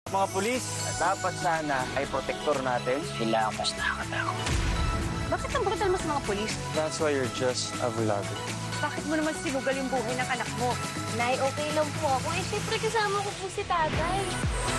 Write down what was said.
Mga pulis, dapat sana ay protektor natin. Sila ang mas nakakatakot. Bakit ang brutal mo sa mga polis? That's why you're just a vlogger. Bakit mo naman sinugal yung buhay ng anak mo? Nay, okay lang po ako. Eh, syempre kasama ko po si tatay.